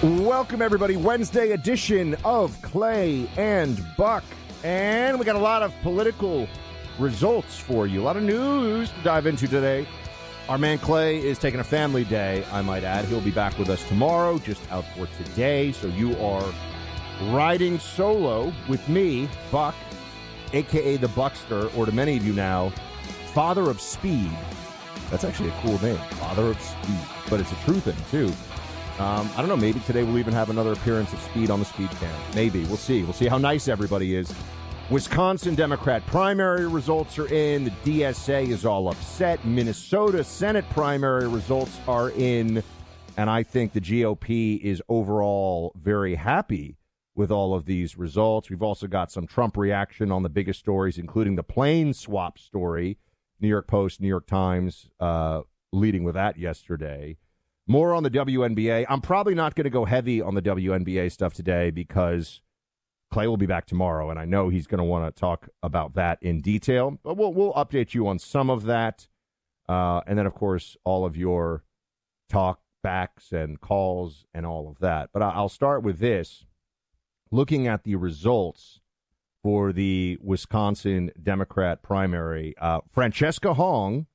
Welcome, everybody. Wednesday edition of Clay and Buck. And we got a lot of political results for you. A lot of news to dive into today. Our man Clay is taking a family day, I might add. He'll be back with us tomorrow, just out for today. So you are riding solo with me, Buck, a.k.a. the Buckster, or to many of you now, Father of Speed. That's actually a cool name, Father of Speed. But it's a true thing, too. I don't know, maybe today we'll even have another appearance of Speed on the Speed Cam. Maybe. We'll see. We'll see how nice everybody is. Wisconsin Democrat primary results are in. The DSA is all upset. Minnesota Senate primary results are in. And I think the GOP is overall very happy with all of these results. We've also got some Trump reaction on the biggest stories, including the plane swap story. New York Post, New York Times leading with that yesterday. More on the WNBA. I'm probably not going to go heavy on the WNBA stuff today because Clay will be back tomorrow, and I know he's going to want to talk about that in detail. But we'll update you on some of that. And then, of course, all of your talk backs and calls and all of that. But I'll start with this. Looking at the results for the Wisconsin Democrat primary, Francesca Hong,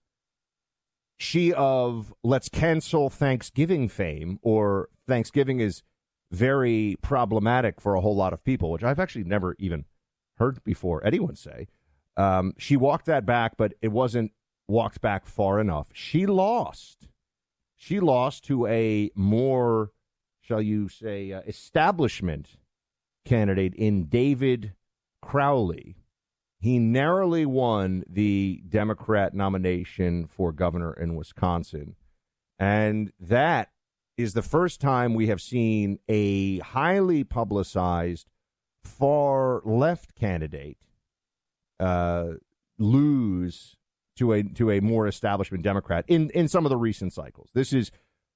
she of Let's Cancel Thanksgiving fame, or Thanksgiving is very problematic for a whole lot of people, which I've actually never even heard before anyone say. She walked that back, but it wasn't walked back far enough. She lost. She lost to a more, shall you say, establishment candidate in David Crowley. He narrowly won the Democrat nomination for governor in Wisconsin. And that is the first time we have seen a highly publicized far left candidate lose to a more establishment Democrat in some of the recent cycles. This is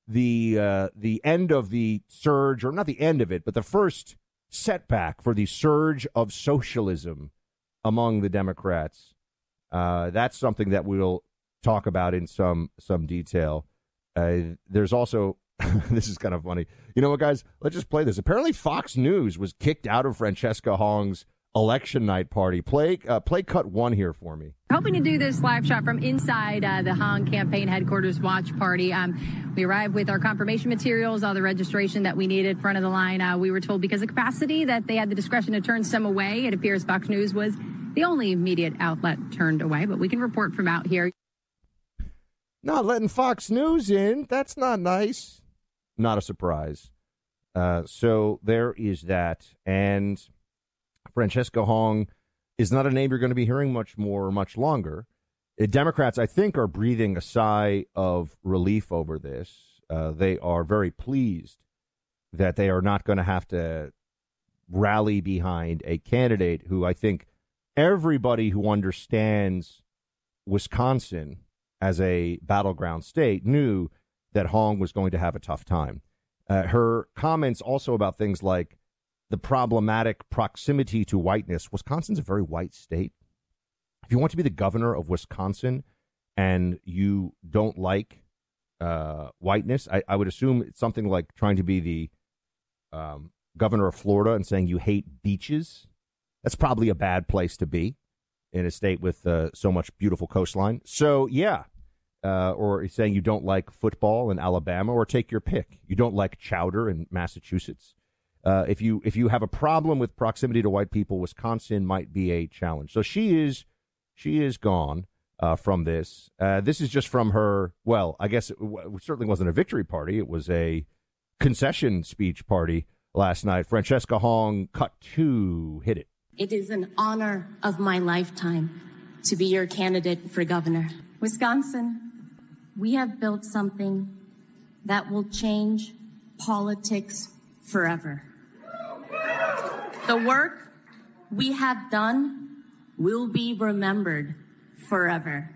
the end of the surge, or not the end of it, but the first setback for the surge of socialism among the Democrats. That's something that we'll talk about in some detail. There's also, this is kind of funny. You know what, guys? Let's just play this. Apparently Fox News was kicked out of Francesca Hong's election night party. Play cut one here for me. Hoping to do this live shot from inside the Hong campaign headquarters watch party. We arrived with our confirmation materials, all the registration that we needed front of the line. We were told because of capacity that they had the discretion to turn some away. It appears Fox News was the only immediate outlet turned away, but we can report from out here. Not letting Fox News in. That's not nice. Not a surprise. So there is that. And Francesca Hong is not a name you're going to be hearing much longer. Democrats, I think, are breathing a sigh of relief over this. They are very pleased that they are not going to have to rally behind a candidate who I think everybody who understands Wisconsin as a battleground state knew that Hong was going to have a tough time. Her comments also about things like the problematic proximity to whiteness. Wisconsin's a very white state. If you want to be the governor of Wisconsin and you don't like whiteness, I would assume it's something like trying to be the governor of Florida and saying you hate beaches. That's probably a bad place to be in a state with so much beautiful coastline. So, yeah. Or saying you don't like football in Alabama, or take your pick. You don't like chowder in Massachusetts. If you have a problem with proximity to white people, Wisconsin might be a challenge. So she is gone from this. This is just from her. Well, I guess it certainly wasn't a victory party. It was a concession speech party last night. Francesca Hong cut 2. Hit it. It is an honor of my lifetime to be your candidate for governor. Wisconsin, we have built something that will change politics forever. The work we have done will be remembered forever.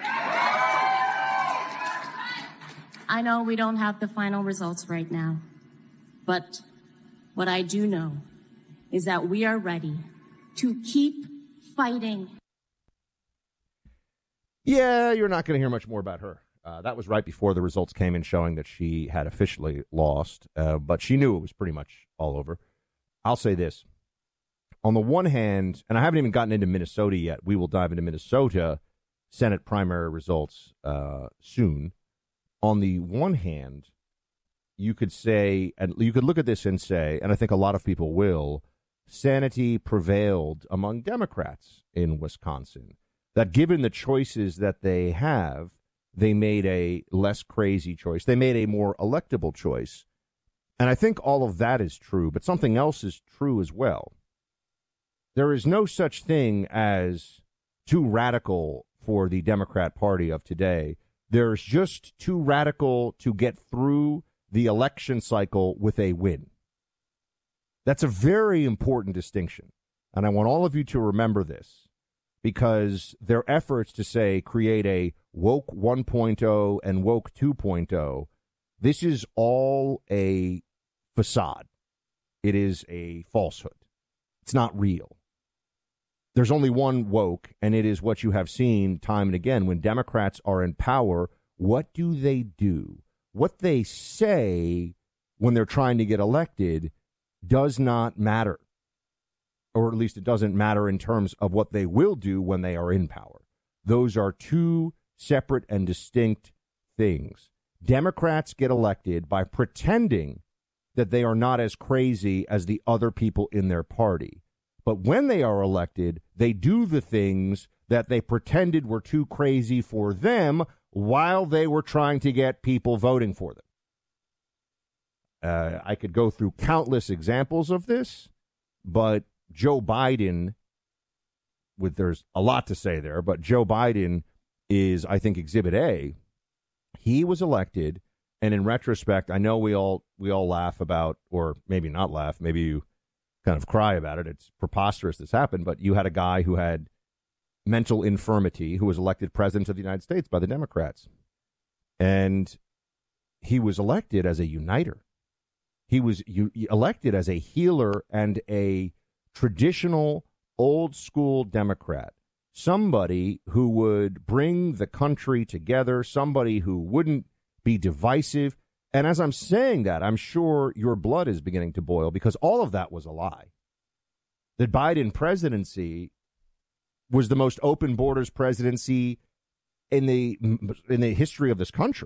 I know we don't have the final results right now, but what I do know is that we are ready to keep fighting. Yeah, you're not going to hear much more about her. That was right before the results came in showing that she had officially lost, but she knew it was pretty much all over. I'll say this. On the one hand, and I haven't even gotten into Minnesota yet. We will dive into Minnesota Senate primary results soon. On the one hand, you could say, and you could look at this and say, and I think a lot of people will, sanity prevailed among Democrats in Wisconsin. That given the choices that they have, they made a less crazy choice. They made a more electable choice. And I think all of that is true, but something else is true as well. There is no such thing as too radical for the Democrat Party of today. There's just too radical to get through the election cycle with a win. That's a very important distinction. And I want all of you to remember this, because their efforts to say create a woke 1.0 and woke 2.0, this is all a facade. It is a falsehood. It's not real. There's only one woke, and it is what you have seen time and again. When Democrats are in power, what do? What they say when they're trying to get elected does not matter. Or at least it doesn't matter in terms of what they will do when they are in power. Those are two separate and distinct things. Democrats get elected by pretending that they are not as crazy as the other people in their party. But when they are elected, they do the things that they pretended were too crazy for them while they were trying to get people voting for them. I could go through countless examples of this, but Joe Biden, there's a lot to say there, but Joe Biden is, I think, Exhibit A. He was elected, and in retrospect, I know we all laugh about, or maybe not laugh, maybe you kind of cry about it. It's preposterous this happened, but you had a guy who had mental infirmity who was elected president of the United States by the Democrats. And he was elected as a uniter. He was elected as a healer and a traditional old school Democrat, somebody who would bring the country together, somebody who wouldn't be divisive. And as I'm saying that, I'm sure your blood is beginning to boil, because all of that was a lie. The Biden presidency was the most open borders presidency in the history of this country.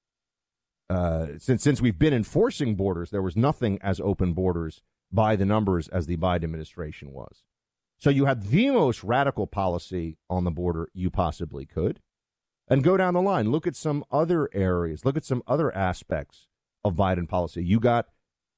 Since we've been enforcing borders, there was nothing as open borders by the numbers as the Biden administration was. So you had the most radical policy on the border you possibly could. And go down the line. Look at some other areas. Look at some other aspects of Biden policy. You got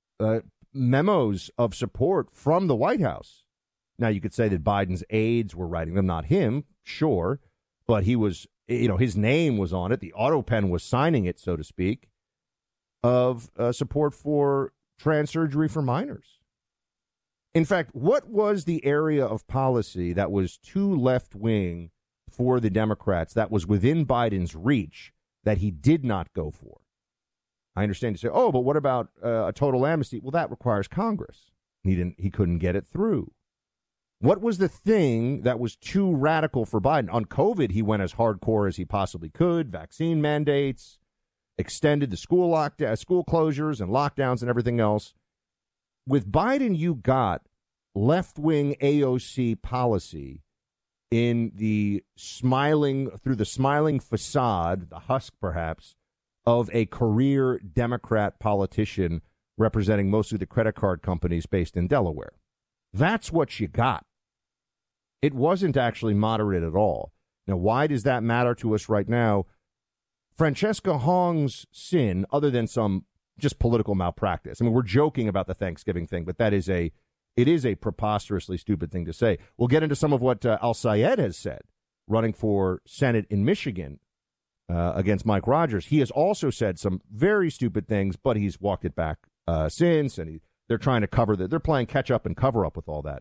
memos of support from the White House. Now, you could say that Biden's aides were writing them, not him, sure. But he was, his name was on it. The auto pen was signing it, so to speak, of support for trans surgery for minors. In fact, what was the area of policy that was too left-wing for the Democrats that was within Biden's reach that he did not go for? I understand you say, oh, but what about a total amnesty? Well, that requires Congress. He couldn't get it through. What was the thing that was too radical for Biden? On COVID, he went as hardcore as he possibly could. Vaccine mandates, extended the school closures and lockdowns and everything else. With Biden, you got left-wing AOC policy in the smiling facade, the husk perhaps, of a career Democrat politician representing mostly the credit card companies based in Delaware. That's what you got. It wasn't actually moderate at all. Now, why does that matter to us right now? Francesca Hong's sin, other than some just political malpractice. I mean, we're joking about the Thanksgiving thing, but it is a preposterously stupid thing to say. We'll get into some of what Al-Sayed has said, running for Senate in Michigan against Mike Rogers. He has also said some very stupid things, but he's walked it back since, and they're trying to cover that. They're playing catch up and cover up with all that.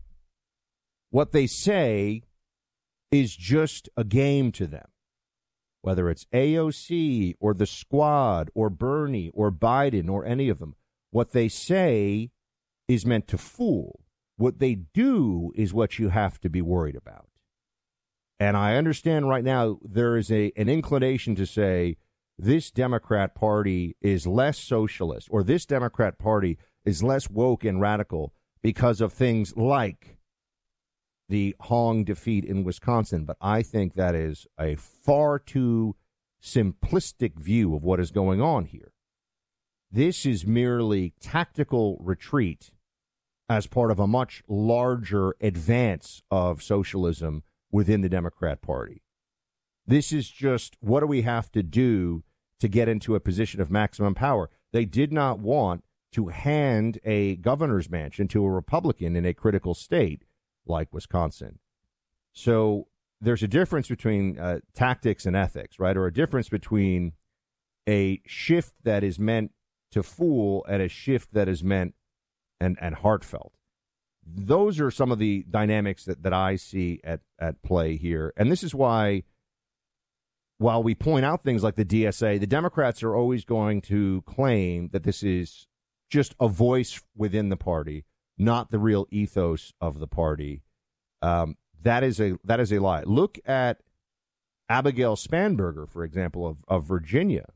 What they say is just a game to them. Whether it's AOC or the Squad or Bernie or Biden or any of them, what they say is meant to fool. What they do is what you have to be worried about. And I understand right now there is an inclination to say this Democrat Party is less socialist, or this Democrat Party is less woke and radical because of things like the Hong defeat in Wisconsin. But I think that is a far too simplistic view of what is going on here. This is merely tactical retreat as part of a much larger advance of socialism within the Democrat Party. This is just, what do we have to do to get into a position of maximum power? They did not want to hand a governor's mansion to a Republican in a critical state like Wisconsin. So there's a difference between tactics and ethics, right? Or a difference between a shift that is meant to fool and a shift that is meant and heartfelt. Those are some of the dynamics that I see at play here. And this is why, while we point out things like the DSA, the Democrats are always going to claim that this is just a voice within the party, not the real ethos of the party. That is a lie. Look at Abigail Spanberger, for example, of Virginia.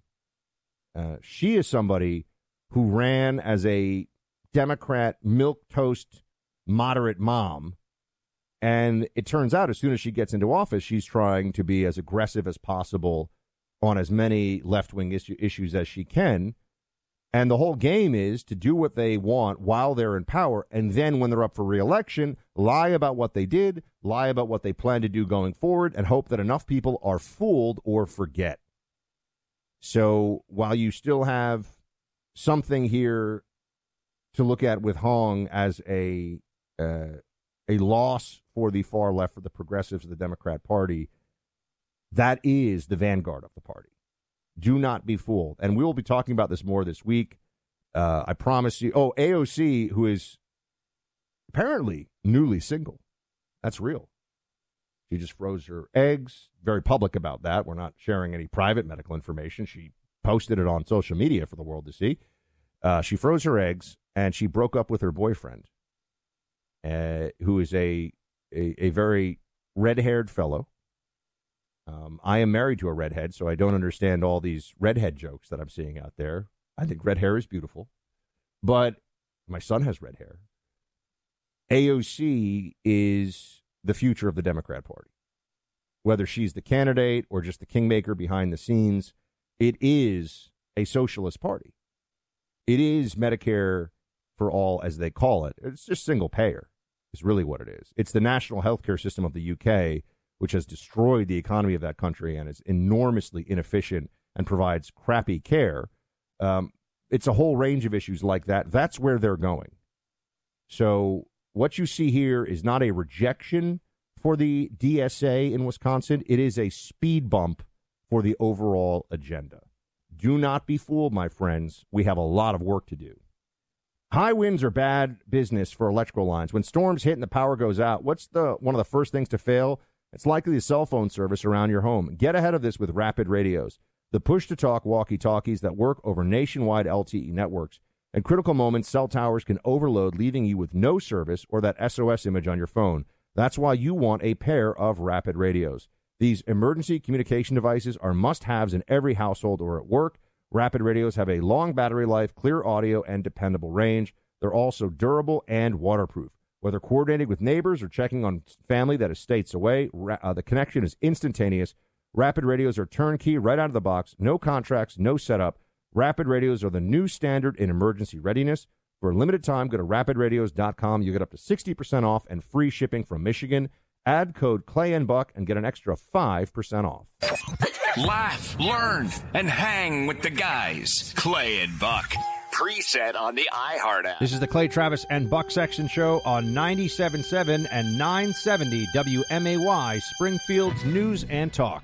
She is somebody who ran as a Democrat milquetoast moderate mom. And it turns out as soon as she gets into office, she's trying to be as aggressive as possible on as many left-wing issues as she can. And the whole game is to do what they want while they're in power. And then when they're up for re-election, lie about what they did, lie about what they plan to do going forward, and hope that enough people are fooled or forget. So while you still have something here to look at with Hong as a loss for the far left, for the progressives of the Democrat Party, that is the vanguard of the party. Do not be fooled. And we will be talking about this more this week. I promise you. Oh, AOC, who is apparently newly single. That's real. She just froze her eggs. Very public about that. We're not sharing any private medical information. She posted it on social media for the world to see. She froze her eggs, and she broke up with her boyfriend, who is a very red-haired fellow. I am married to a redhead, so I don't understand all these redhead jokes that I'm seeing out there. I think red hair is beautiful, but my son has red hair. AOC is the future of the Democrat Party. Whether she's the candidate or just the kingmaker behind the scenes, it is a socialist party. It is Medicare for all, as they call it. It's just single payer is really what it is. It's the national health care system of the UK, which has destroyed the economy of that country and is enormously inefficient and provides crappy care. It's a whole range of issues like that. That's where they're going. So what you see here is not a rejection for the DSA in Wisconsin. It is a speed bump for the overall agenda. Do not be fooled, my friends. We have a lot of work to do. High winds are bad business for electrical lines. When storms hit and the power goes out, what's one of the first things to fail? It's likely the cell phone service around your home. Get ahead of this with Rapid Radios, the push-to-talk walkie-talkies that work over nationwide LTE networks. In critical moments, cell towers can overload, leaving you with no service or that SOS image on your phone. That's why you want a pair of Rapid Radios. These emergency communication devices are must-haves in every household or at work. Rapid Radios have a long battery life, clear audio, and dependable range. They're also durable and waterproof. Whether coordinating with neighbors or checking on family that is states away, the connection is instantaneous. Rapid Radios are turnkey right out of the box. No contracts, no setup. Rapid Radios are the new standard in emergency readiness. For a limited time, go to rapidradios.com. You get up to 60% off and free shipping from Michigan. Add code Clay and Buck and get an extra 5% off. Laugh, learn, and hang with the guys. Clay and Buck. Preset on the iHeart app. This is the Clay Travis and Buck Sexton Show on 97.7 and 970 WMAY, Springfield's News and Talk.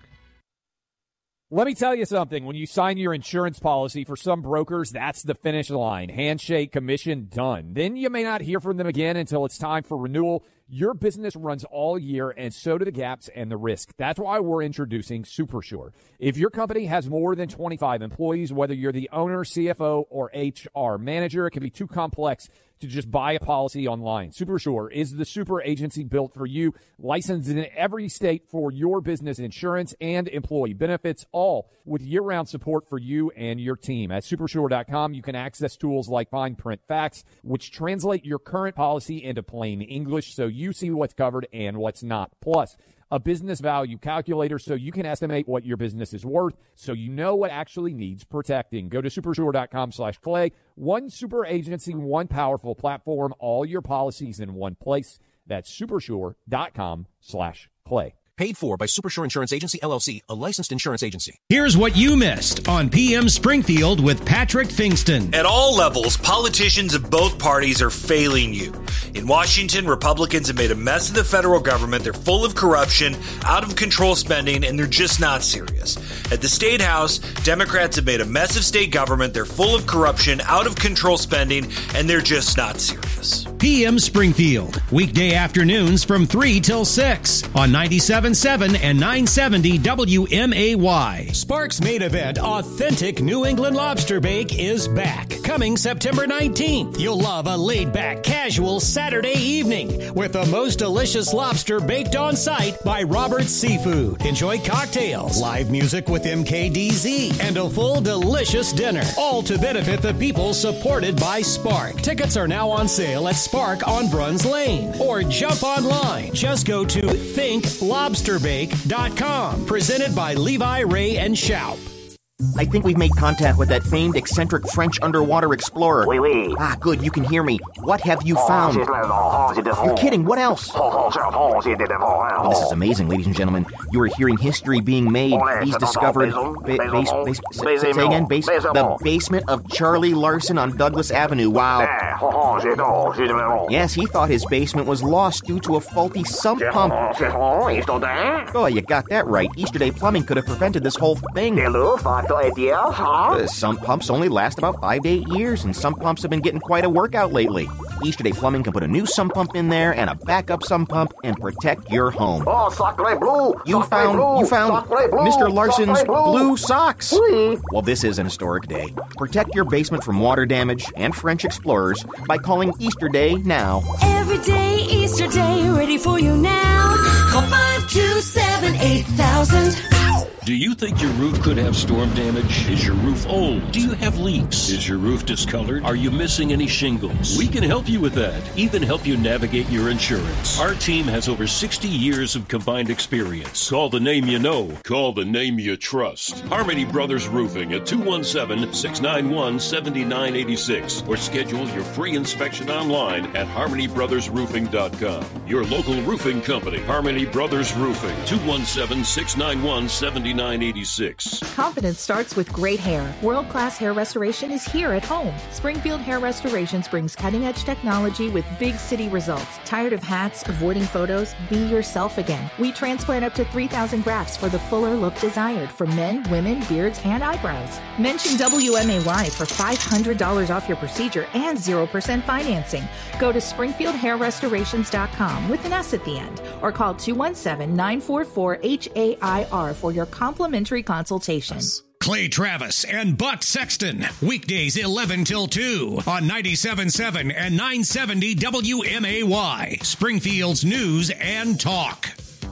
Let me tell you something. When you sign your insurance policy, for some brokers, that's the finish line. Handshake, commission, done. Then you may not hear from them again until it's time for renewal. Your business runs all year, and so do the gaps and the risk. That's why we're introducing SuperSure. If your company has more than 25 employees, whether you're the owner, CFO, or HR manager, it can be too complex to just buy a policy online. SuperSure is the super agency built for you, licensed in every state for your business insurance and employee benefits, all with year-round support for you and your team. At supersure.com, you can access tools like fine print facts, which translate your current policy into plain English so you see what's covered and what's not. Plus, a business value calculator so you can estimate what your business is worth so you know what actually needs protecting. Go to supersure.com/Clay. One super agency, one powerful platform, all your policies in one place. That's supersure.com/Clay. Paid for by Supersure Insurance Agency, LLC, a licensed insurance agency. Here's what you missed on PM Springfield with Patrick Fingston. At all levels, politicians of both parties are failing you. In Washington, Republicans have made a mess of the federal government. They're full of corruption, out of control spending, and they're just not serious. At the State House, Democrats have made a mess of state government. They're full of corruption, out of control spending, and they're just not serious. PM Springfield, weekday afternoons from 3 till 6 on 97.7 and 970 WMAY. Sparks main event, Authentic New England Lobster Bake, is back. Coming September 19th. You'll love a laid-back, casual Saturday evening with the most delicious lobster baked on site by Robert's Seafood. Enjoy cocktails, live music with MKDZ, and a full delicious dinner. All to benefit the people supported by Spark. Tickets are now on sale at Spark on Bruns Lane. Or jump online. Just go to thinklobsterbake.com. Presented by Levi, Ray, and Shoup. I think we've made contact with that famed eccentric French underwater explorer. Oui, oui. Ah, good, you can hear me. What have you found? You're kidding, what else? This is amazing, ladies and gentlemen. You are hearing history being made. He's discovered... Say again, the basement of Charlie Larson on Douglas Avenue. Wow. Yes, he thought his basement was lost due to a faulty sump pump. Oh, you got that right. Easterday Plumbing could have prevented this whole thing. Sump pumps only last about 5 to 8 years, and sump pumps have been getting quite a workout lately. Easterday Plumbing can put a new sump pump in there and a backup sump pump and protect your home. Oh, sacre bleu! You found Mr. Larson's blue socks. Oui. Well, this is an historic day. Protect your basement from water damage and French explorers by calling Easter Day now. Every day, Easter Day, ready for you now. Call 527-8000. Do you think your roof could have storm damage? Is your roof old? Do you have leaks? Is your roof discolored? Are you missing any shingles? We can help you with that, even help you navigate your insurance. Our team has over 60 years of combined experience. Call the name you know. Call the name you trust. Harmony Brothers Roofing at 217-691-7986 or schedule your free inspection online at harmonybrothersroofing.com. Your local roofing company, Harmony Brothers Roofing, 217-691-7986. Confidence starts with great hair. World-class hair restoration is here at home. Springfield Hair Restorations brings cutting-edge technology with big city results. Tired of hats, avoiding photos? Be yourself again. We transplant up to 3,000 grafts for the fuller look desired for men, women, beards, and eyebrows. Mention WMAY for $500 off your procedure and 0% financing. Go to SpringfieldHairRestorations.com with an S at the end or call 217-944-HAIR for your complimentary consultation. Clay Travis and Buck Sexton, weekdays 11 till 2 on 97.7 and 970 WMAY, Springfield's News and Talk.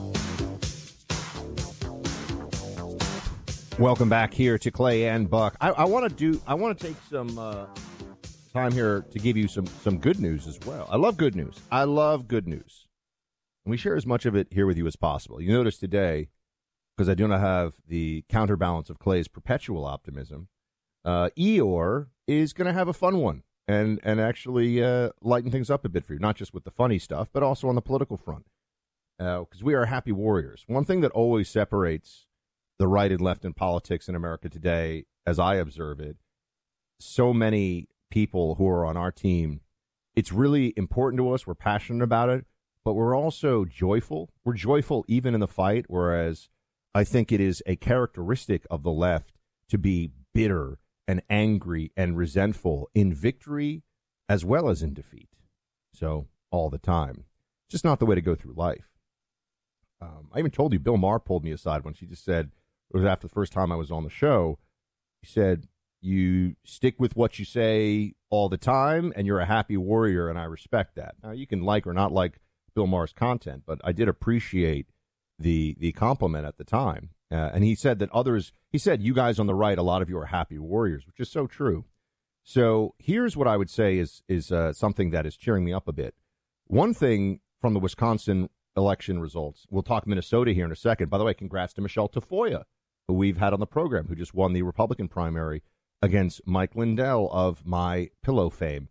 Welcome back here to Clay and Buck. I want to take some time here to give you some good news as well. I love good news. And we share as much of it here with you as possible. You notice today, because I do not have the counterbalance of Clay's perpetual optimism, Eeyore is going to have a fun one and actually lighten things up a bit for you, not just with the funny stuff, but also on the political front, because we are happy warriors. One thing that always separates the right and left in politics in America today, as I observe it, so many people who are on our team, it's really important to us. We're passionate about it, but we're also joyful. We're joyful even in the fight, whereas I think it is a characteristic of the left to be bitter and angry and resentful in victory as well as in defeat. So all the time. It's just not the way to go through life. I even told you, Bill Maher pulled me aside when she just said, it was after the first time I was on the show, he said, you stick with what you say all the time, and you're a happy warrior, and I respect that. Now, you can like or not like Bill Maher's content, but I did appreciate the compliment at the time. And he said that others, he said, you guys on the right, a lot of you are happy warriors, which is so true. So here's what I would say is something that is cheering me up a bit. One thing from the Wisconsin election results, we'll talk Minnesota here in a second. By the way, congrats to Michelle Tafoya, who we've had on the program, who just won the Republican primary against Mike Lindell of My Pillow fame.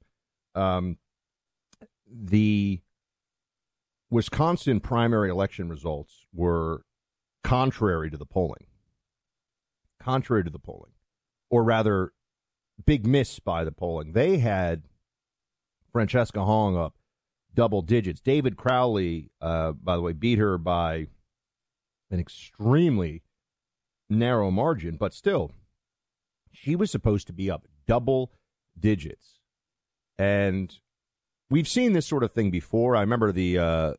The Wisconsin primary election results were contrary to the polling. Or rather, big miss by the polling. They had Francesca Hong up double digits. David Crowley, by the way, beat her by an extremely narrow margin, but still, she was supposed to be up double digits. And we've seen this sort of thing before. I remember the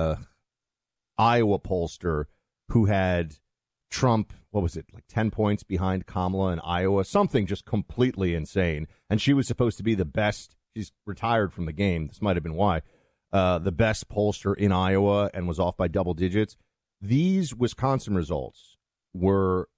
Iowa pollster who had Trump, what was it, like 10 points behind Kamala in Iowa, something just completely insane. And she was supposed to be the best. She's retired from the game. This might have been why. The best pollster in Iowa and was off by double digits. These Wisconsin results were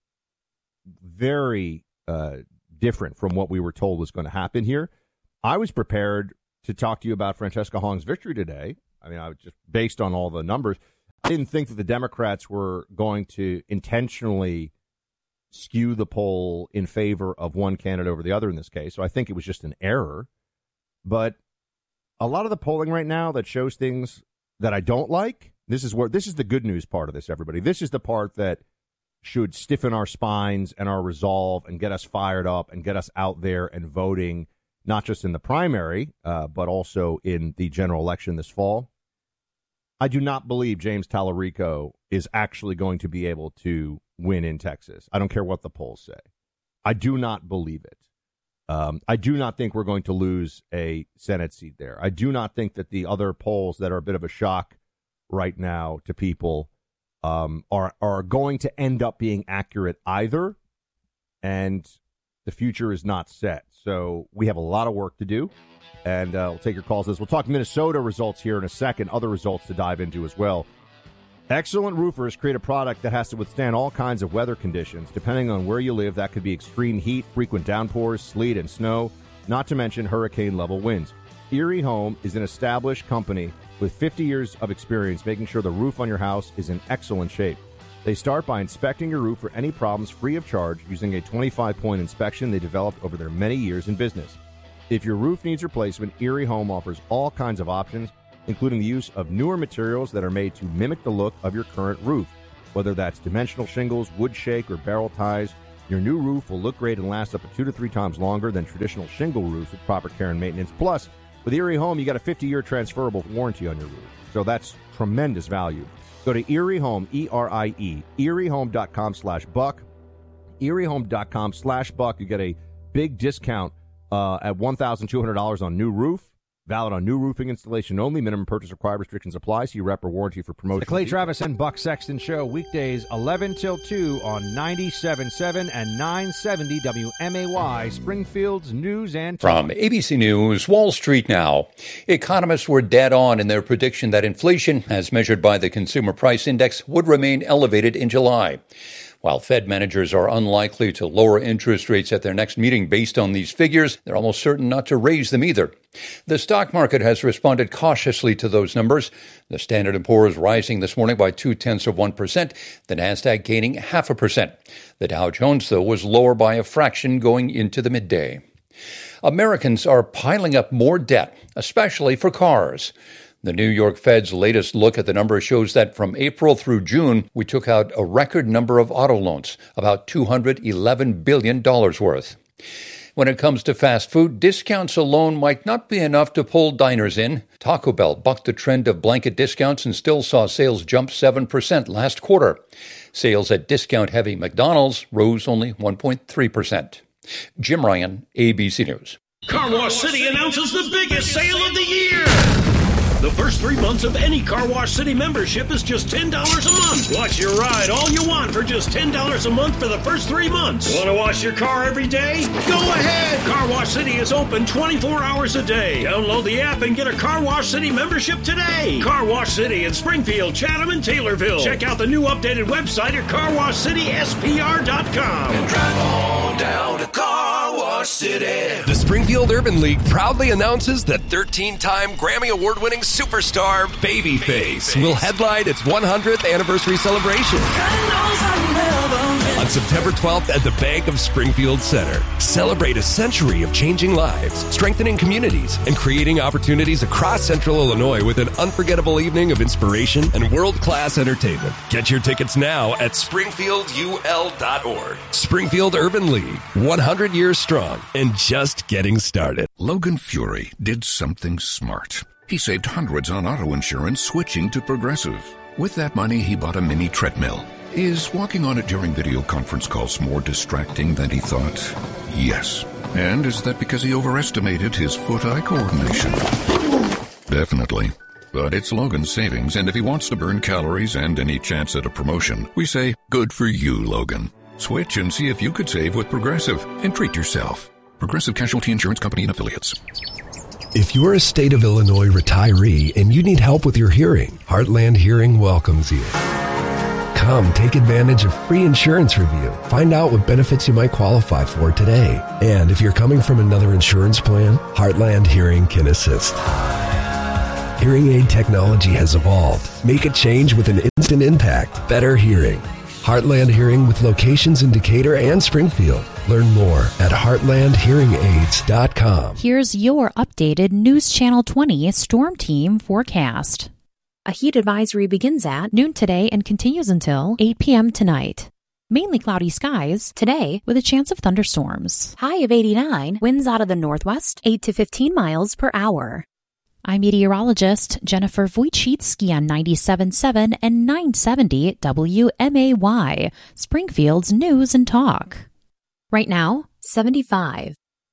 very different from what we were told was going to happen here. I was prepared to talk to you about Francesca Hong's victory today. I mean, I was just based on all the numbers. I didn't think that the Democrats were going to intentionally skew the poll in favor of one candidate over the other in this case. So I think it was just an error. But a lot of the polling right now that shows things that I don't like, this is the good news part of this, everybody. This is the part that should stiffen our spines and our resolve and get us fired up and get us out there and voting, not just in the primary, but also in the general election this fall. I do not believe James Tallarico is actually going to be able to win in Texas. I don't care what the polls say. I do not believe it. I do not think we're going to lose a Senate seat there. I do not think that the other polls that are a bit of a shock right now to people are going to end up being accurate either, and the future is not set. So we have a lot of work to do, and we'll take your calls. We'll talk Minnesota results here in a second, other results to dive into as well. Excellent roofers create a product that has to withstand all kinds of weather conditions. Depending on where you live, that could be extreme heat, frequent downpours, sleet, and snow, not to mention hurricane-level winds. Erie Home is an established company with 50 years of experience making sure the roof on your house is in excellent shape. They start by inspecting your roof for any problems free of charge using a 25-point inspection they developed over their many years in business. If your roof needs replacement, Erie Home offers all kinds of options, including the use of newer materials that are made to mimic the look of your current roof. Whether that's dimensional shingles, wood shake, or barrel ties, your new roof will look great and last up to 2 to 3 times longer than traditional shingle roofs with proper care and maintenance. Plus, with Erie Home, you got a 50-year transferable warranty on your roof. So that's tremendous value. Go to Erie Home, E-R-I-E, eriehome.com/buck. eriehome.com/buck. You get a big discount at $1,200 on new roof. Valid on new roofing installation only. Minimum purchase required. Restrictions apply. See rep or warranty for promotion. The Clay Travis and Buck Sexton Show, weekdays 11 till 2 on 97.7 and 970 WMAY, Springfield's News and Talk. From ABC News, Wall Street now. Economists were dead on in their prediction that inflation, as measured by the Consumer Price Index, would remain elevated in July. While Fed managers are unlikely to lower interest rates at their next meeting based on these figures, they're almost certain not to raise them either. The stock market has responded cautiously to those numbers. The Standard & Poor's rising this morning by 0.2%, the Nasdaq gaining 0.5%. The Dow Jones, though, was lower by a fraction going into the midday. Americans are piling up more debt, especially for cars. The New York Fed's latest look at the numbers shows that from April through June, we took out a record number of auto loans, about $211 billion worth. When it comes to fast food, discounts alone might not be enough to pull diners in. Taco Bell bucked the trend of blanket discounts and still saw sales jump 7% last quarter. Sales at discount-heavy McDonald's rose only 1.3%. Jim Ryan, ABC News. Car Wash City announces the biggest sale of the year. The first 3 months of any Car Wash City membership is just $10 a month. Watch your ride all you want for just $10 a month for the first 3 months. Want to wash your car every day? Go ahead! Car Wash City is open 24 hours a day. Download the app and get a Car Wash City membership today. Car Wash City in Springfield, Chatham, and Taylorville. Check out the new updated website at carwashcityspr.com. And drive on down to Car Wash City. The Springfield Urban League proudly announces that 13-time Grammy Award-winning superstar Babyface will headline its 100th anniversary celebration on September 12th at the Bank of Springfield Center. Celebrate a century of changing lives, strengthening communities, and creating opportunities across Central Illinois with an unforgettable evening of inspiration and world-class entertainment. Get your tickets now at springfieldul.org. Springfield Urban League, 100 years strong and just getting started. Logan Fury did something smart. He saved hundreds on auto insurance switching to Progressive. With that money, he bought a mini treadmill. Is walking on it during video conference calls more distracting than he thought? Yes. And is that because he overestimated his foot-eye coordination? Definitely. But it's Logan's savings, and if he wants to burn calories and any chance at a promotion, we say, good for you, Logan. Switch and see if you could save with Progressive and treat yourself. Progressive Casualty Insurance Company and Affiliates. If you're a state of Illinois retiree and you need help with your hearing, Heartland Hearing welcomes you. Come take advantage of free insurance review. Find out what benefits you might qualify for today. And if you're coming from another insurance plan, Heartland Hearing can assist. Hearing aid technology has evolved. Make a change with an instant impact. Better hearing. Heartland Hearing with locations in Decatur and Springfield. Learn more at heartlandhearingaids.com. Here's your updated News Channel 20 Storm Team forecast. A heat advisory begins at noon today and continues until 8 p.m. tonight. Mainly cloudy skies today with a chance of thunderstorms. High of 89, winds out of the northwest, 8 to 15 miles per hour. I'm meteorologist Jennifer Wojcicki on 97.7 and 970 WMAY, Springfield's News and Talk. Right now, 75.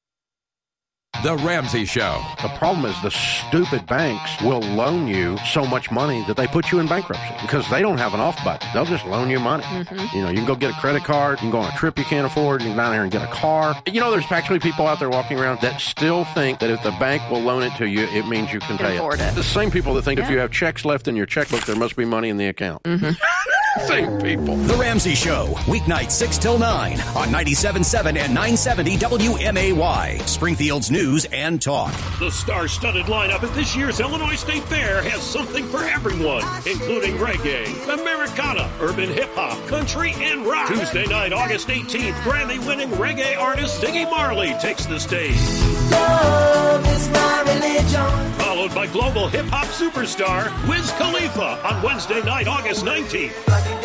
The Ramsey Show. The problem is the stupid banks will loan you so much money that they put you in bankruptcy because they don't have an off button. They'll just loan you money. Mm-hmm. You know, you can go get a credit card, you can go on a trip you can't afford, you can go down there and get a car. You know, there's actually people out there walking around that still think that if the bank will loan it to you, it means you can pay it. The same people that think if you have checks left in your checkbook, there must be money in the account. Mm-hmm. Same people. The Ramsey Show, weeknight 6 till 9 on 97.7 and 970 WMAY, Springfield's News and Talk. The star-studded lineup at this year's Illinois State Fair has something for everyone, including reggae, Americana, urban hip-hop, country, and rock. Tuesday night, August 18th, Grammy-winning reggae artist Ziggy Marley takes the stage. Love is my religion. Followed by global hip-hop superstar Wiz Khalifa on Wednesday night, August 19th.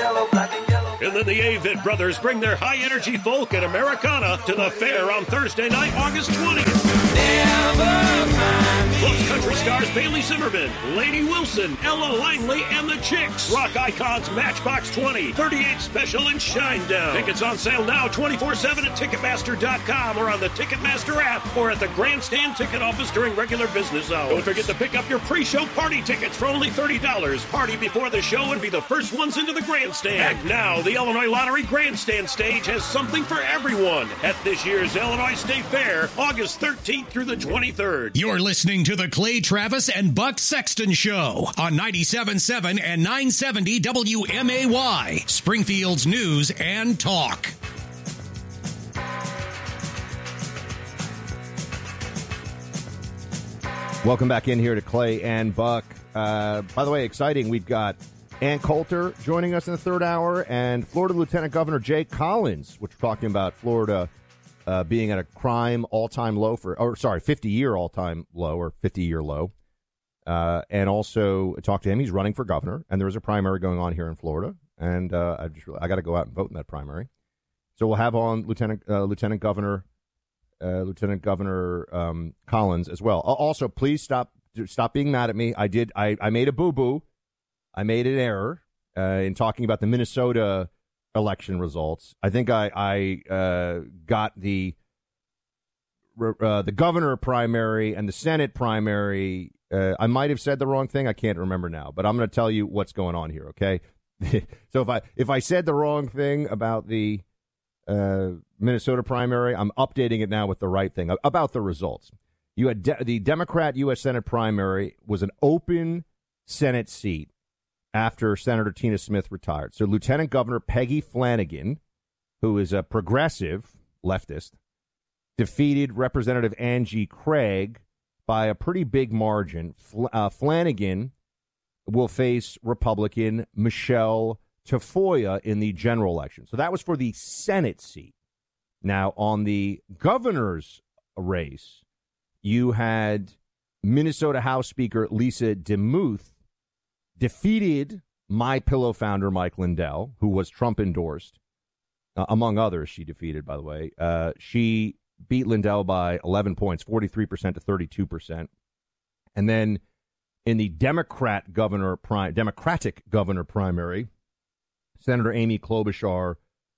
And then the Avett Brothers bring their high-energy folk and Americana to the fair on Thursday night, August 20th. Plus country stars Bailey Zimmerman, Lady Wilson, Ella Langley, and the Chicks. Rock icons Matchbox 20, 38 Special, and Shinedown. Tickets on sale now 24/7 at Ticketmaster.com or on the Ticketmaster app or at the Grandstand ticket office during regular business hours. Don't forget to pick up your pre-show party tickets for only $30. Party before the show and be the first ones into the Grandstand. And now, the Illinois Lottery Grandstand stage has something for everyone at this year's Illinois State Fair, August 13th through the 23rd. You're listening to the Clay Travis and Buck Sexton Show on 97.7 and 970 WMAY, Springfield's News and Talk. Welcome back in here to Clay and Buck. By the way, exciting. We've got Ann Coulter joining us in the third hour and Florida Lieutenant Governor Jay Collins, which we're talking about Florida being at a crime all-time low 50-year all-time low or 50-year low. And also talk to him. He's running for governor, and there is a primary going on here in Florida. And I got to go out and vote in that primary. So we'll have on Lieutenant Governor Collins as well. Also, please stop being mad at me. I made a boo-boo. I made an error in talking about the Minnesota election results. I think I got the governor primary and the Senate primary I might have said the wrong thing. I can't remember now, but I'm going to tell you what's going on here, okay? So if I said the wrong thing about the Minnesota primary, I'm updating it now with the right thing about the results. You had the Democrat U.S. Senate primary was an open Senate seat after Senator Tina Smith retired. So Lieutenant Governor Peggy Flanagan, who is a progressive leftist, defeated Representative Angie Craig by a pretty big margin. Flanagan will face Republican Michelle Tafoya in the general election. So that was for the Senate seat. Now, on the governor's race, you had Minnesota House Speaker Lisa DeMuth defeated MyPillow founder Mike Lindell, who was Trump endorsed. Among others, she defeated, by the way. She beat Lindell by 11 points, 43% to 32%. And then in the Democratic governor primary, Senator Amy Klobuchar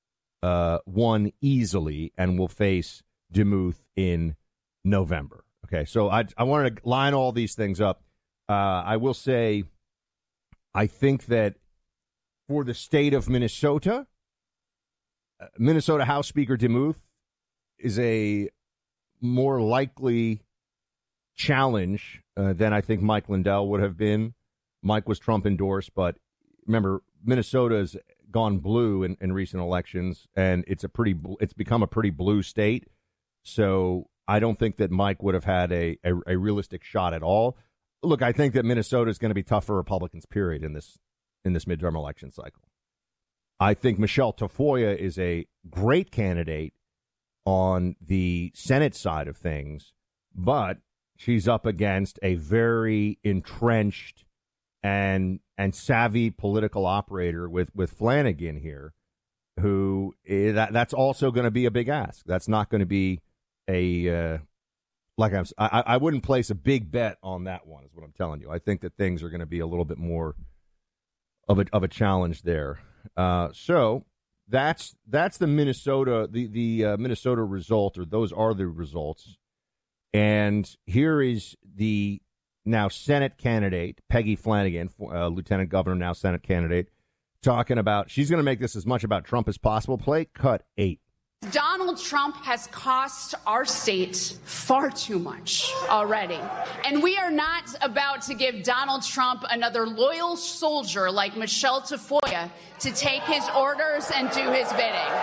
won easily and will face DeMuth in November. Okay, so I wanted to line all these things up. I will say, I think that for the state of Minnesota, Minnesota House Speaker DeMuth is a more likely challenge than I think Mike Lindell would have been. Mike was Trump endorsed, but remember, Minnesota's gone blue in recent elections, and it's become a pretty blue state. So I don't think that Mike would have had a realistic shot at all. Look, I think that Minnesota is going to be tough for Republicans, period, in this midterm election cycle. I think Michelle Tafoya is a great candidate on the Senate side of things, but she's up against a very entrenched and savvy political operator with Flanagan here, who that's also going to be a big ask. That's not going to be I wouldn't place a big bet on that one, is what I'm telling you. I think that things are going to be a little bit more of a challenge there. So that's the Minnesota the Minnesota result, or those are the results. And here is the now Senate candidate, Peggy Flanagan, Lieutenant Governor, now Senate candidate, talking about she's going to make this as much about Trump as possible. Play cut 8. Donald Trump has cost our state far too much already. And we are not about to give Donald Trump another loyal soldier like Michelle Tafoya to take his orders and do his bidding.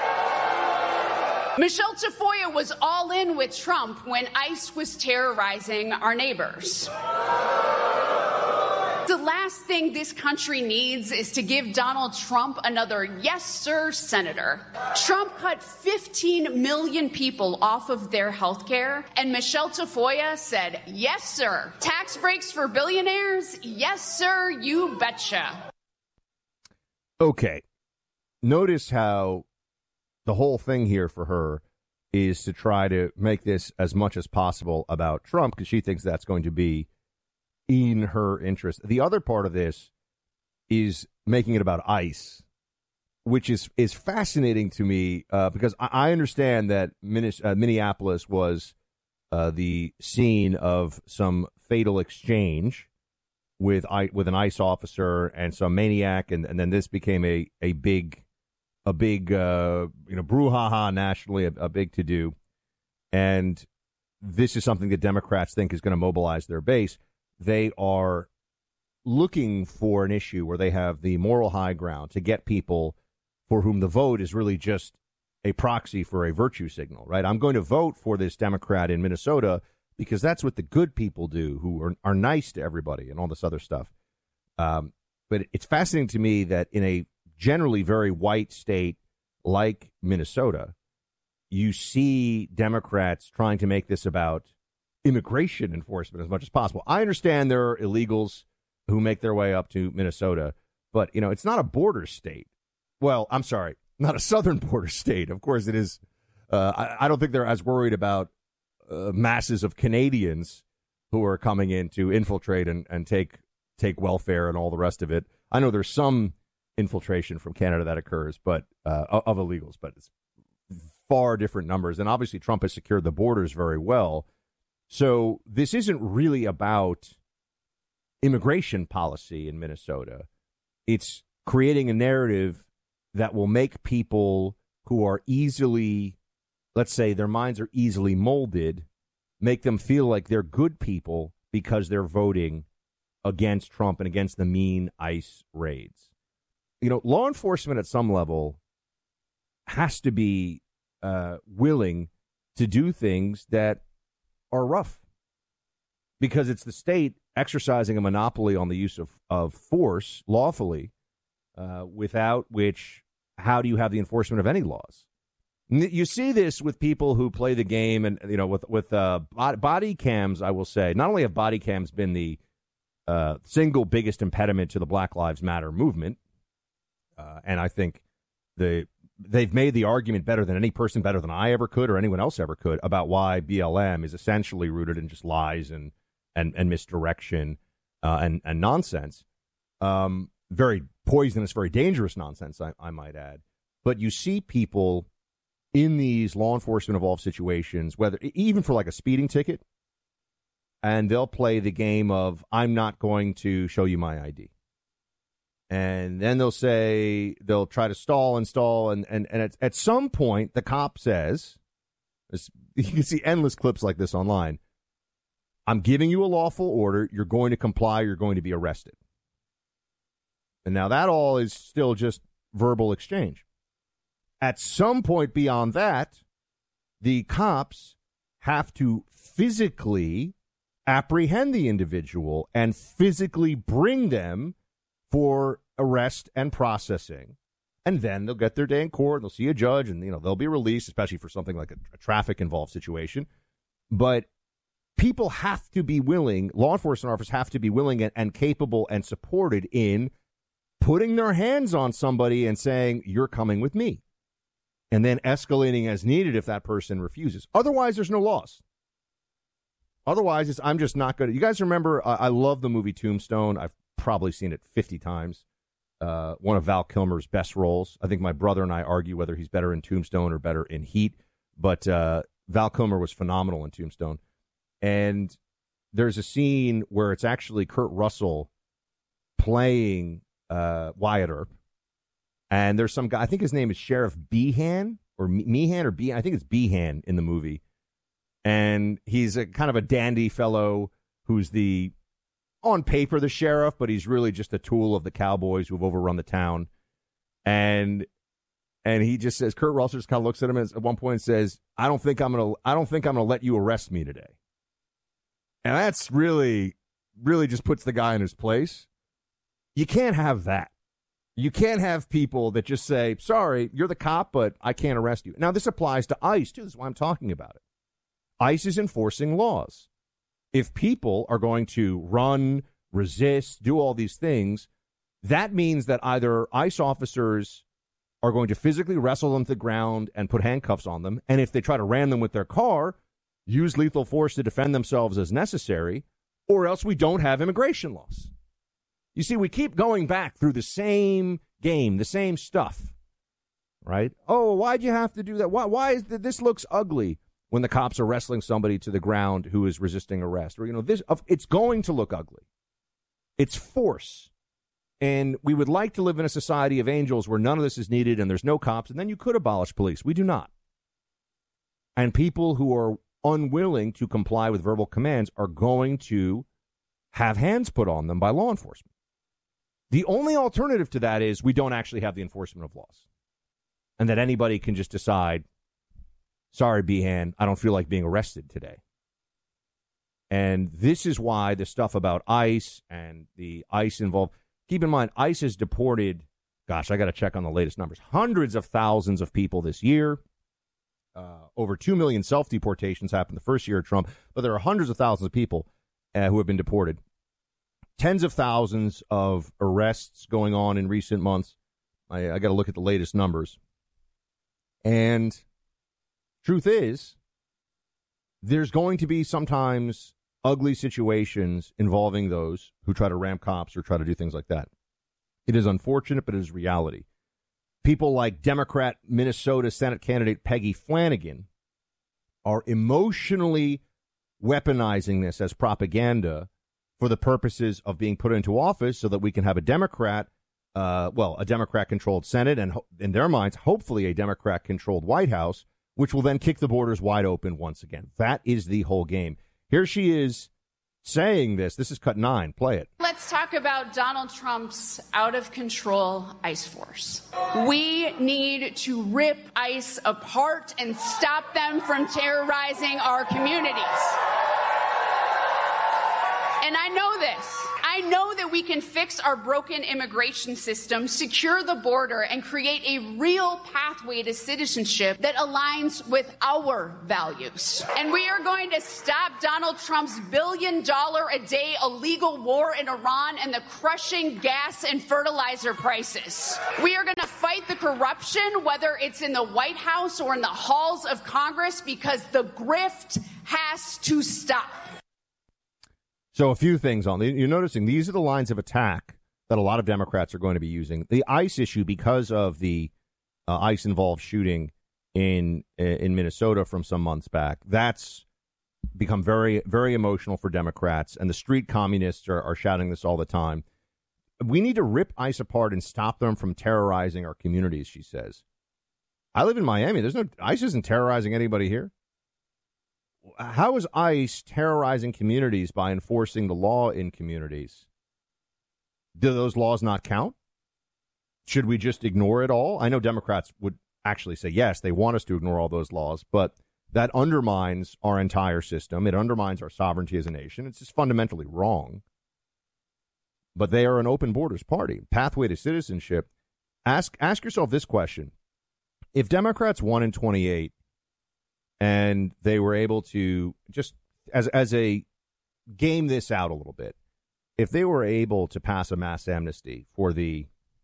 Michelle Tafoya was all in with Trump when ICE was terrorizing our neighbors. The last thing this country needs is to give Donald Trump another yes, sir, senator. Trump cut 15 million people off of their health care, and Michelle Tafoya said, yes, sir. Tax breaks for billionaires? Yes, sir, you betcha. Okay. Notice how the whole thing here for her is to try to make this as much as possible about Trump, because she thinks that's going to be in her interest. The other part of this is making it about ICE, which is fascinating to me because I understand that Minneapolis was the scene of some fatal exchange with an ICE officer and some maniac, and then this became a big brouhaha nationally, a big to do, and this is something that Democrats think is going to mobilize their base. They are looking for an issue where they have the moral high ground to get people for whom the vote is really just a proxy for a virtue signal, right? I'm going to vote for this Democrat in Minnesota because that's what the good people do, who are nice to everybody and all this other stuff. But it's fascinating to me that in a generally very white state like Minnesota, you see Democrats trying to make this about immigration enforcement as much as possible. I understand there are illegals who make their way up to Minnesota, but, it's not a border state. Well, I'm sorry, not a southern border state. Of course it is. I don't think they're as worried about masses of Canadians who are coming in to infiltrate and take welfare and all the rest of it. I know there's some infiltration from Canada that occurs, but of illegals, but it's far different numbers. And obviously Trump has secured the borders very well. So this isn't really about immigration policy in Minnesota. It's creating a narrative that will make people who are easily, let's say their minds are easily molded, make them feel like they're good people because they're voting against Trump and against the mean ICE raids. Law enforcement at some level has to be willing to do things that are rough because it's the state exercising a monopoly on the use of force lawfully, without which, how do you have the enforcement of any laws? You see this with people who play the game, and with body cams. I will say, not only have body cams been the single biggest impediment to the Black Lives Matter movement, and I think they've made the argument better than any person, better than I ever could or anyone else ever could, about why BLM is essentially rooted in just lies and misdirection and nonsense. Very poisonous, very dangerous nonsense, I might add. But you see people in these law enforcement involved situations, whether even for like a speeding ticket, and they'll play the game of, I'm not going to show you my ID. And then they'll try to stall, and at some point, the cop says, you can see endless clips like this online, I'm giving you a lawful order, you're going to comply, you're going to be arrested. And now that all is still just verbal exchange. At some point beyond that, the cops have to physically apprehend the individual and physically bring them for arrest and processing. And then they'll get their day in court, and they'll see a judge, and they'll be released, especially for something like a traffic-involved situation. But people have to be willing, law enforcement officers have to be willing and capable and supported in putting their hands on somebody and saying, you're coming with me, and then escalating as needed if that person refuses. Otherwise, there's no loss. Otherwise, I'm just not going to. You guys remember, I love the movie Tombstone. I've probably seen it 50 times. One of Val Kilmer's best roles. I think my brother and I argue whether he's better in Tombstone or better in Heat. But Val Kilmer was phenomenal in Tombstone. And there's a scene where it's actually Kurt Russell playing Wyatt Earp. And there's some guy, I think his name is Sheriff Behan, or Meehan, or I think it's Behan in the movie. And he's a kind of a dandy fellow who's on paper, the sheriff, but he's really just a tool of the cowboys who've overrun the town. And he just says, Kurt Russell just kind of looks at him at one point and says, I don't think I'm gonna let you arrest me today. And that's really, really just puts the guy in his place. You can't have that. You can't have people that just say, sorry, you're the cop, but I can't arrest you. Now, this applies to ICE, too. This is why I'm talking about it. ICE is enforcing laws. If people are going to run, resist, do all these things, that means that either ICE officers are going to physically wrestle them to the ground and put handcuffs on them, and if they try to ram them with their car, use lethal force to defend themselves as necessary, or else we don't have immigration laws. You see, we keep going back through the same game, the same stuff, right? Oh, why'd you have to do that? Why is this looks ugly when the cops are wrestling somebody to the ground who is resisting arrest? Or, it's going to look ugly. It's force. And we would like to live in a society of angels where none of this is needed and there's no cops, and then you could abolish police. We do not. And people who are unwilling to comply with verbal commands are going to have hands put on them by law enforcement. The only alternative to that is we don't actually have the enforcement of laws, and that anybody can just decide, sorry, Behan, I don't feel like being arrested today. And this is why the stuff about ICE and the ICE involved, keep in mind, ICE has deported, gosh, I got to check on the latest numbers, hundreds of thousands of people this year. Over 2 million self-deportations happened the first year of Trump, but there are hundreds of thousands of people who have been deported. Tens of thousands of arrests going on in recent months. I got to look at the latest numbers. And truth is, there's going to be sometimes ugly situations involving those who try to ram cops or try to do things like that. It is unfortunate, but it is reality. People like Democrat Minnesota Senate candidate Peggy Flanagan are emotionally weaponizing this as propaganda for the purposes of being put into office so that we can have a Democrat, a Democrat-controlled Senate and, in their minds, hopefully a Democrat-controlled White House, which will then kick the borders wide open once again. That is the whole game. Here she is saying this. This is cut 9. Play it. Let's talk about Donald Trump's out-of-control ICE force. We need to rip ICE apart and stop them from terrorizing our communities. And I know this. I know that we can fix our broken immigration system, secure the border, and create a real pathway to citizenship that aligns with our values. And we are going to stop Donald Trump's $1 billion a day illegal war in Iran and the crushing gas and fertilizer prices. We are going to fight the corruption, whether it's in the White House or in the halls of Congress, because the grift has to stop. So a few things on you're noticing these are the lines of attack that a lot of Democrats are going to be using. The ICE issue, because of the ICE-involved shooting in Minnesota from some months back, that's become very, very emotional for Democrats, and the street communists are shouting this all the time. We need to rip ICE apart and stop them from terrorizing our communities, she says. I live in Miami. ICE isn't terrorizing anybody here. How is ICE terrorizing communities by enforcing the law in communities? Do those laws not count? Should we just ignore it all? I know Democrats would actually say, yes, they want us to ignore all those laws, but that undermines our entire system. It undermines our sovereignty as a nation. It's just fundamentally wrong. But they are an open borders party. Pathway to citizenship. Ask yourself this question. If Democrats won in 28, and they were able to just, as a game this out a little bit, if they were able to pass a mass amnesty for the,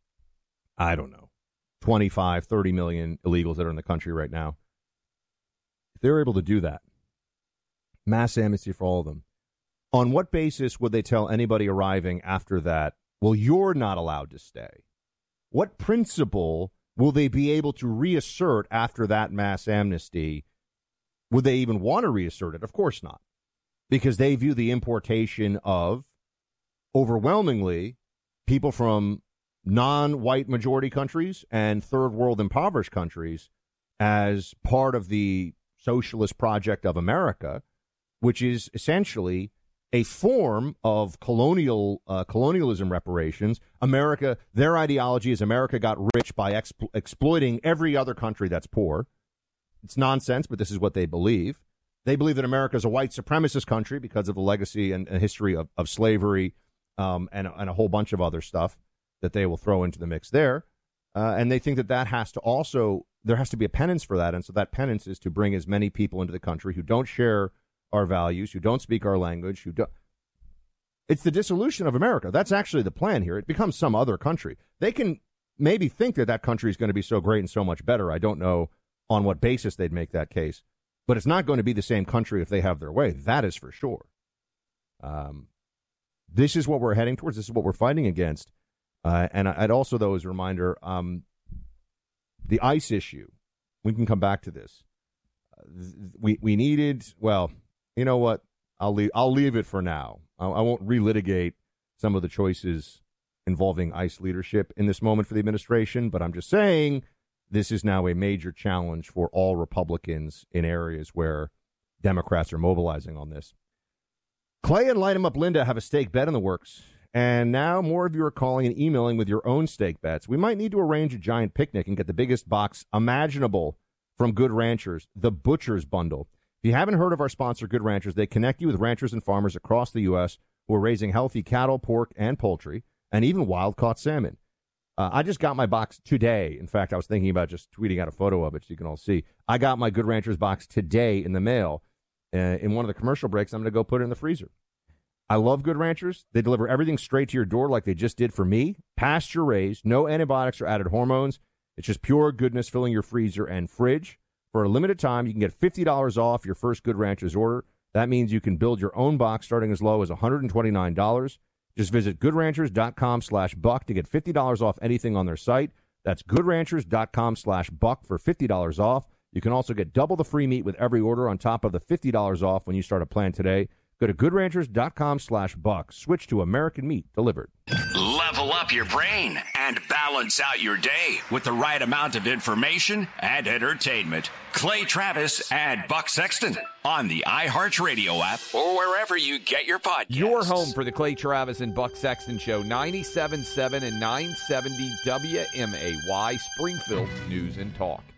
25, 30 million illegals that are in the country right now, if they were able to do that, mass amnesty for all of them, on what basis would they tell anybody arriving after that, well, you're not allowed to stay? What principle will they be able to reassert after that mass amnesty? Would they even want to reassert it? Of course not, because they view the importation of overwhelmingly people from non-white majority countries and third world impoverished countries as part of the socialist project of America, which is essentially a form of colonialism reparations. America, their ideology is America got rich by exploiting every other country that's poor. It's nonsense, but this is what they believe. They believe that America is a white supremacist country because of the legacy and history of slavery and a whole bunch of other stuff that they will throw into the mix there. And they think that has to also, there has to be a penance for that. And so that penance is to bring as many people into the country who don't share our values, who don't speak our language, It's the dissolution of America. That's actually the plan here. It becomes some other country. They can maybe think that country is going to be so great and so much better. I don't know on what basis they'd make that case. But it's not going to be the same country if they have their way. That is for sure. This is what we're heading towards. This is what we're fighting against. And I'd also, though, as a reminder, the ICE issue, we can come back to this. We needed, well, you know what? I'll leave it for now. I won't relitigate some of the choices involving ICE leadership in this moment for the administration, but I'm just saying this is now a major challenge for all Republicans in areas where Democrats are mobilizing on this. Clay and Light 'em Up Linda have a stake bet in the works, and now more of you are calling and emailing with your own stake bets. We might need to arrange a giant picnic and get the biggest box imaginable from Good Ranchers, the Butcher's Bundle. If you haven't heard of our sponsor, Good Ranchers, they connect you with ranchers and farmers across the U.S. who are raising healthy cattle, pork, and poultry, and even wild-caught salmon. I just got my box today. In fact, I was thinking about just tweeting out a photo of it so you can all see. I got my Good Ranchers box today in the mail. In one of the commercial breaks, I'm going to go put it in the freezer. I love Good Ranchers. They deliver everything straight to your door like they just did for me. Pasture-raised, no antibiotics or added hormones. It's just pure goodness filling your freezer and fridge. For a limited time, you can get $50 off your first Good Ranchers order. That means you can build your own box starting as low as $129. Just visit goodranchers.com/buck to get $50 off anything on their site. That's goodranchers.com/buck for $50 off. You can also get double the free meat with every order on top of the $50 off when you start a plan today. Go to goodranchers.com/buck. Switch to American Meat Delivered. Level up your brain and balance out your day with the right amount of information and entertainment. Clay Travis and Buck Sexton on the iHeartRadio app or wherever you get your podcasts. Your home for the Clay Travis and Buck Sexton Show, 97.7 and 970 WMAY, Springfield News and Talk.